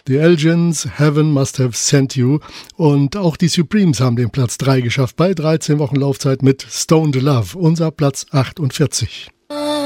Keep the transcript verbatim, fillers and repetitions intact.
The Elgins, Heaven Must Have Sent You. Und auch die Supremes haben den Platz drei geschafft bei dreizehn Wochen Laufzeit mit Stoned Love, unser Platz achtundvierzig.